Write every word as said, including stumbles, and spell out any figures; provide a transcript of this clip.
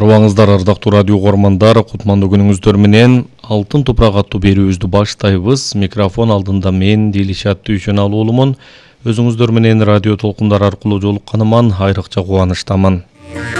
Арыбаңыздар, ардактуу радио угармандар, кутмандуу күнүңүздөр менен Алтын тупрак аттуу берүүбүздү баштайбыз. Микрофон алдында мен Дилишат Дүйшөналы уулумун. Өзүңүздөр менен радио толкундар аркылуу жолукканыман айрыкча кубанычтамын.